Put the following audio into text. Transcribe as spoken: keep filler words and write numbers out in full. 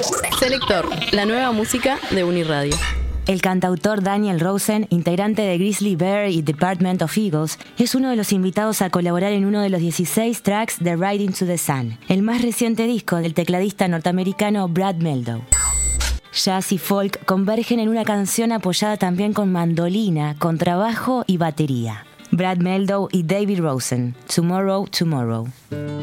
Selector, la nueva música de Uniradio. El cantautor Daniel Rosen, integrante de Grizzly Bear y Department of Eagles, es uno de los invitados a colaborar en uno de los dieciséis tracks de Riding to the Sun, el más reciente disco del tecladista norteamericano Brad Mehldau. Jazz y folk convergen en una canción apoyada también con mandolina, contrabajo y batería. Brad Mehldau y David Rosen, Tomorrow, Tomorrow.